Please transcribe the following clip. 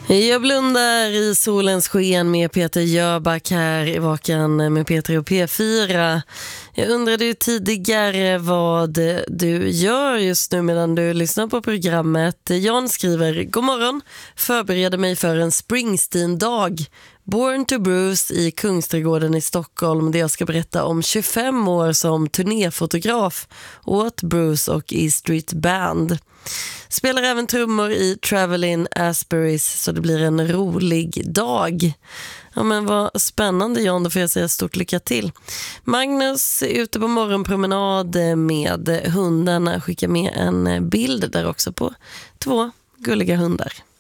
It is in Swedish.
Jag blundar i solens sken med Peter Jöback här i Vakan med Peter och P4. Jag undrade ju tidigare vad du gör just nu medan du lyssnar på programmet. Jan skriver: God morgon, förbereder mig för en Springsteen-dag. Born to Bruce i Kungsträdgården i Stockholm, där jag ska berätta om 25 år som turnéfotograf åt Bruce och E Street Band. Spelar även trummor i Traveling Asburies, så det blir en rolig dag. Ja, men vad spännande, Jan, då får jag säga stort lycka till. Magnus är ute på morgonpromenad med hundarna. Skickar med en bild där också på 2 gulliga hundar.